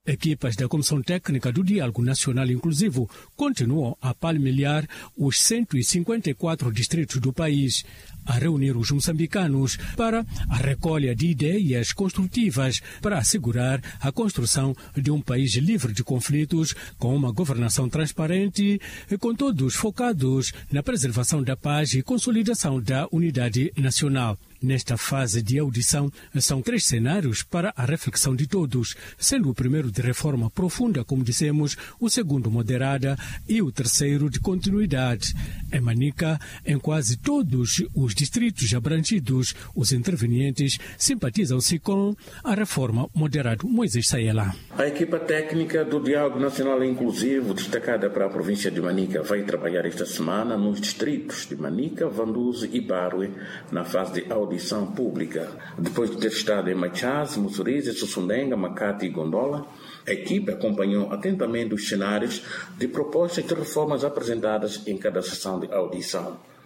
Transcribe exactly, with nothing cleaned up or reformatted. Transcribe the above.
Equipas da Comissão Técnica do Diálogo Nacional Inclusivo continuam a palmilhar os cento e cinquenta e quatro distritos do país, a reunir os moçambicanos para a recolha de ideias construtivas para assegurar a construção de um país livre de conflitos, com uma governação transparente e com todos focados na preservação da paz e consolidação da unidade nacional. Nesta fase de audição, são três cenários para a reflexão de todos, sendo o primeiro de reforma profunda, como dissemos, o segundo moderada e o terceiro de continuidade. Em Manica, em quase todos os distritos abrangidos, os intervenientes simpatizam-se com a reforma moderada. Moisés Sayela. A equipa técnica do Diálogo Nacional Inclusivo, destacada para a província de Manica, vai trabalhar esta semana nos distritos de Manica, Vanduze e Barue, na fase de audição pública. Depois de ter estado em Machaz, Mussurize, Sussundenga, Makati e Gondola, a equipe acompanhou atentamente os cenários de propostas de reformas apresentadas em cada sessão de audição.